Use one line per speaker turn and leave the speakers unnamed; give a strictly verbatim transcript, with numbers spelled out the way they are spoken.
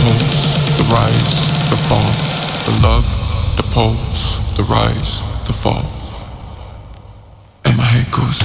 pulse, the rise, the fall. The love, the pulse, the rise, the fall. And my head goes.